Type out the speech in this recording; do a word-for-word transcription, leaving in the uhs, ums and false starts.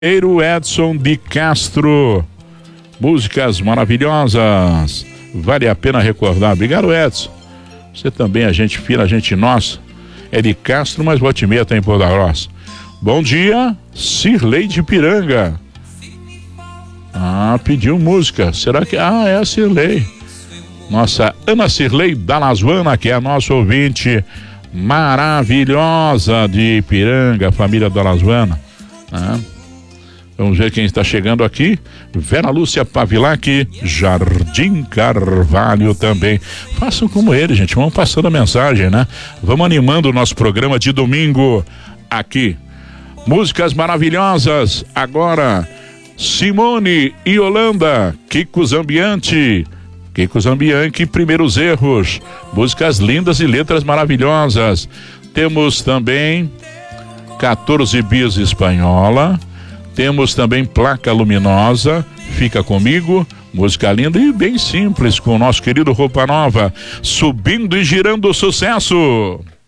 Edson de Castro, músicas maravilhosas, vale a pena recordar. Obrigado, Edson. Você também, a gente fina, a gente nossa. É de Castro, mas volta e meia tá em Ponta Grossa. Bom dia, Cirlei de Piranga. Ah, pediu música. Será que... Ah, é a Cirlei. Nossa Ana Cirlei da Lazuana, que é a nossa ouvinte maravilhosa de Ipiranga, família da Lazuana. Ah. Vamos ver quem está chegando aqui. Vera Lúcia Pavilac, Jardim Carvalho também. Façam como ele, gente. Vamos passando a mensagem, né? Vamos animando o nosso programa de domingo aqui. Músicas maravilhosas. Agora, Simone e Holanda, Kiko Zambianchi. Kiko Zambianchi, Primeiros Erros. Músicas lindas e letras maravilhosas. Temos também quatorze Bis Espanhola. Temos também Placa Luminosa, Fica Comigo, música linda e bem simples com o nosso querido Roupa Nova, Subindo e Girando o Sucesso.